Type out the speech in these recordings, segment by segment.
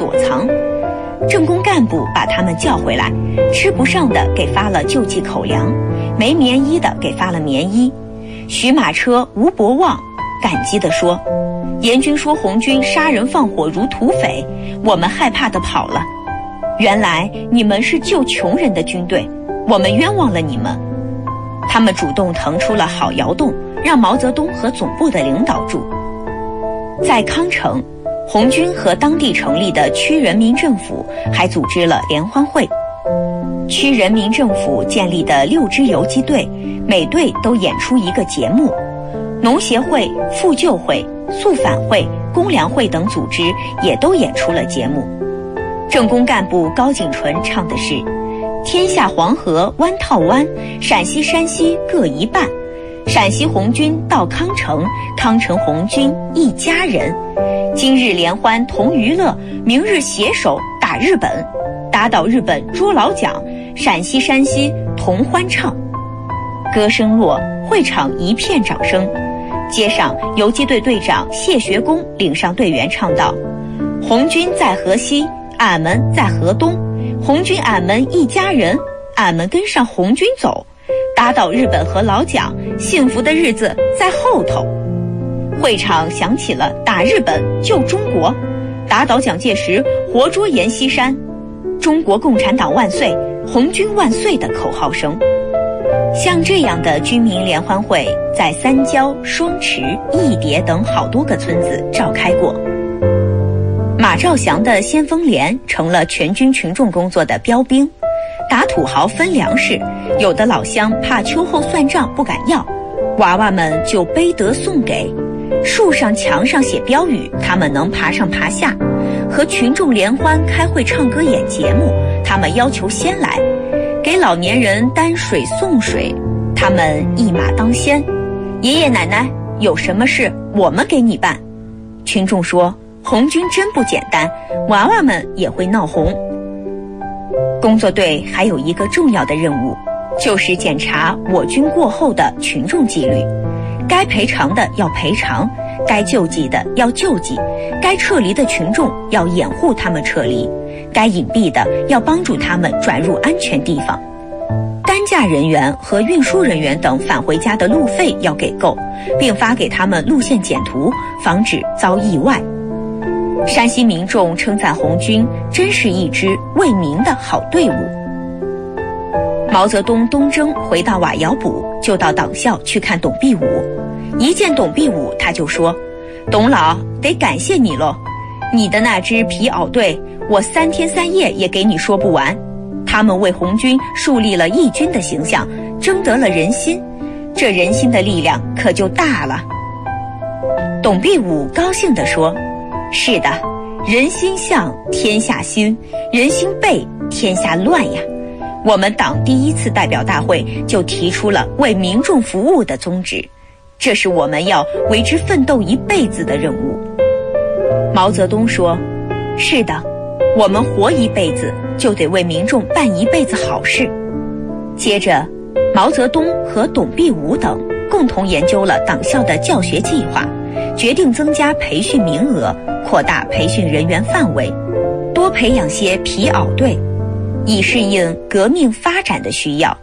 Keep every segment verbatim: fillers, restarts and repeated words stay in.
躲藏。政工干部把他们叫回来，吃不上的给发了救济口粮，没棉衣的给发了棉衣。徐马车吴伯望感激地说：阎军说红军杀人放火如土匪，我们害怕地跑了。原来你们是救穷人的军队，我们冤枉了你们。他们主动腾出了好窑洞，让毛泽东和总部的领导住。在康城，红军和当地成立的区人民政府还组织了联欢会。区人民政府建立的六支游击队，每队都演出一个节目。农协会、妇救会、肃反会、工粮会等组织也都演出了节目。政工干部高景纯唱的是：天下黄河湾套湾，陕西山西各一半。陕西红军到康城，康城红军一家人。今日联欢同娱乐，明日携手打日本，打倒日本捉老蒋，陕西山西同欢唱。歌声落，会场一片掌声。街上，游击队队长谢学恭领上队员唱道：红军在河西，俺们在河东，红军俺们一家人，俺们跟上红军走，打倒日本和老蒋，幸福的日子在后头。会场响起了打日本救中国，打倒蒋介石，活捉阎锡山，中国共产党万岁，红军万岁的口号声。像这样的军民联欢会在三郊、双池、义叠等好多个村子召开过。马兆祥的先锋连成了全军群众工作的标兵，打土豪分粮食，有的老乡怕秋后算账不敢要，娃娃们就背得送给。树上墙上写标语，他们能爬上爬下。和群众联欢开会唱歌演节目，他们要求先来。给老年人担水送水，他们一马当先。爷爷奶奶有什么事我们给你办。群众说红军真不简单，娃娃们也会闹红。工作队还有一个重要的任务，就是检查我军过后的群众纪律。该赔偿的要赔偿，该救济的要救济，该撤离的群众要掩护他们撤离，该隐蔽的要帮助他们转入安全地方。担架人员和运输人员等返回家的路费要给够，并发给他们路线简图，防止遭意外。山西民众称赞红军真是一支为民的好队伍。毛泽东东征回到瓦窑堡，就到党校去看董必武。一见董必武，他就说：董老，得感谢你喽，你的那支皮袄队，我三天三夜也给你说不完。他们为红军树立了义军的形象，争得了人心，这人心的力量可就大了。董必武高兴地说：是的，人心向，天下兴；人心背，天下乱呀。我们党第一次代表大会就提出了为民众服务的宗旨，这是我们要为之奋斗一辈子的任务。毛泽东说：是的，我们活一辈子就得为民众办一辈子好事。接着，毛泽东和董必武等共同研究了党校的教学计划，决定增加培训名额，扩大培训人员范围，多培养些皮袄队，以适应革命发展的需要。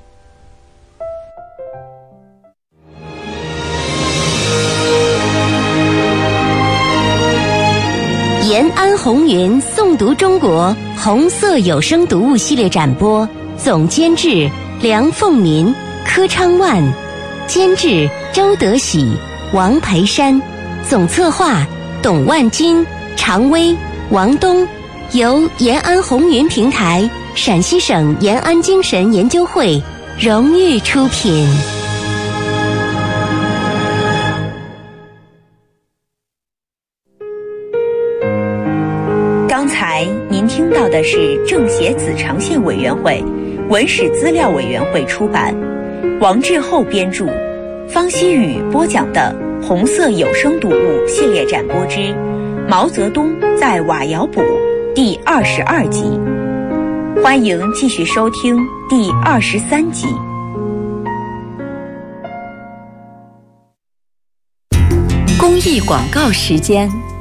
延安红云诵读中国红色有声读物系列展播，总监制梁凤民、柯昌万，监制周德喜、王培山，总策划董万金、常威、王东，由延安红云平台、陕西省延安精神研究会荣誉出品。 刚才您听到的是政协子长县委员会文史资料委员会出版，王志厚编著，方希宇播讲的红色有声读物系列展播之毛泽东在瓦窑堡第二十二集。欢迎继续收听第二十三集。 公益广告时间。